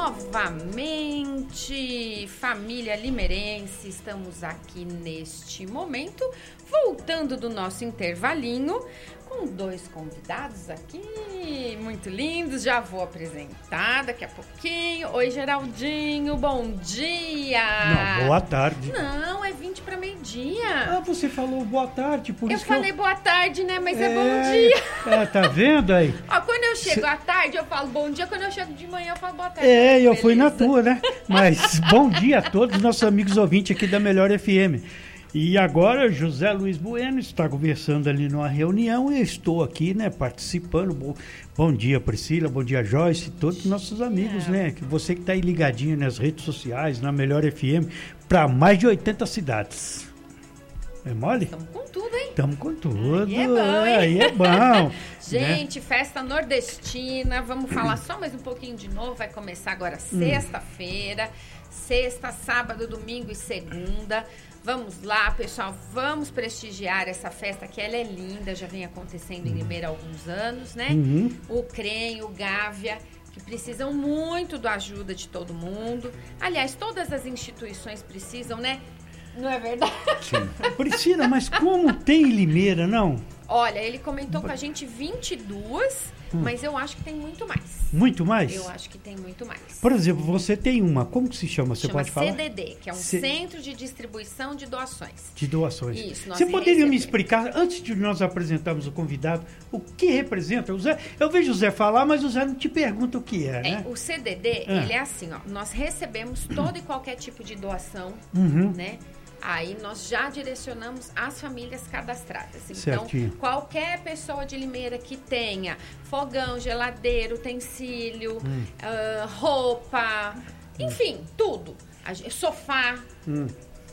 Novamente, família limeirense, estamos aqui neste momento, voltando do nosso intervalinho, com 2 convidados aqui, muito lindos, já vou apresentar daqui a pouquinho. Oi, Geraldinho, bom dia! Não, boa tarde. Não, é 20 para meio-dia. Ah, você falou boa tarde, por isso que eu falei boa tarde, né, mas é bom dia. Tá vendo aí? Ó, quando eu chego à tarde, eu falo bom dia, quando eu chego de manhã, eu falo boa tarde. Eu beleza. fui na tua, né? Mas bom dia a todos os nossos amigos ouvintes aqui da Melhor FM. E agora, José Luiz Bueno está conversando ali numa reunião e eu estou aqui, né, participando. Bom dia, Priscila, bom dia, Joyce, todos os nossos amigos, né? Você que está aí ligadinho nas redes sociais, na Melhor FM, para mais de 80 cidades. É mole? Estamos com tudo, hein? Estamos com tudo. Aí é bom, hein? Aí é bom. Gente, né? Festa nordestina, vamos falar só mais um pouquinho de novo, vai começar agora sexta-feira, sexta, sábado, domingo e segunda. Vamos lá, pessoal, vamos prestigiar essa festa que ela é linda, já vem acontecendo em Limeira há alguns anos, né? O CREM, o Gávea, que precisam muito da ajuda de todo mundo. Aliás, todas as instituições precisam, né? Não é verdade? Sim. Priscila, mas como tem em Limeira, não? Olha, ele comentou com a gente 22, mas eu acho que tem muito mais. Muito mais? Eu acho que tem muito mais. Por exemplo, você tem uma, como que se chama? Você pode falar? CDD, que é um Centro de Distribuição de Doações. De doações. Isso. Você poderia me explicar, antes de nós apresentarmos o convidado, o que representa o Zé? Eu vejo o Zé falar, mas o Zé não te pergunta o que é, né? O CDD, ele é assim, ó, nós recebemos todo e qualquer tipo de doação, né? Aí nós já direcionamos as famílias cadastradas. Então, certinho. Qualquer pessoa de Limeira que tenha fogão, geladeira, utensílio, roupa, enfim, tudo. Sofá,